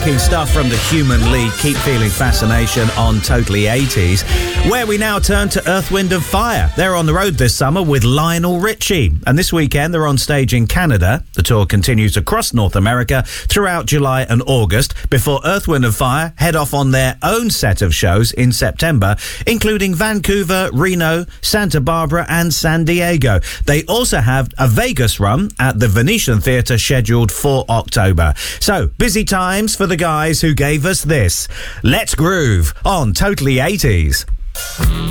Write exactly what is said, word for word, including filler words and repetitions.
cracking stuff from the Human League. Keep feeling fascination on Totally eighties, where we now turn to Earth, Wind and Fire. They're on the road this summer with Lionel Richie, and this weekend they're on stage in Canada. The tour continues across North America throughout July and August before Earth, Wind and Fire head off on their own set of shows in September, including Vancouver, Reno, Santa Barbara and San Diego. They also have a Vegas run at the Venetian Theatre scheduled for October. So, busy times for the guys who gave us this. Let's groove on Totally eighties.